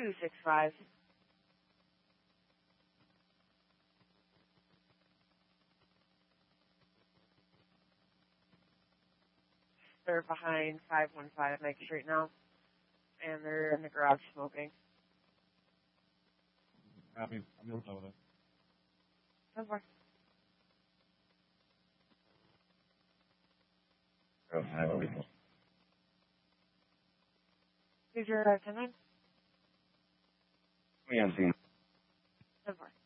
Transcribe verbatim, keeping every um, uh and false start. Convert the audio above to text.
two six five. They're behind five one five Mike Street now, and they're in the garage smoking. Happy. I'm going to with it. So far. Oh, hi, what we doing? Who's your uh, ten nine? Me on scene. So far.